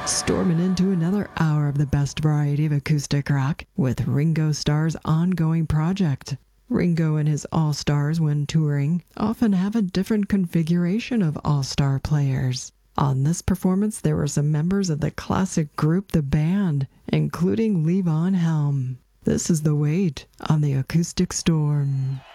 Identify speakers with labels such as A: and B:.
A: Storming into another hour of the best variety of acoustic rock with Ringo Starr's ongoing project. Ringo and his all-stars, when touring, often have a different configuration of all-star players. On this performance, there were some members of the classic group The Band, including Levon Helm. This is The Weight on the Acoustic Storm.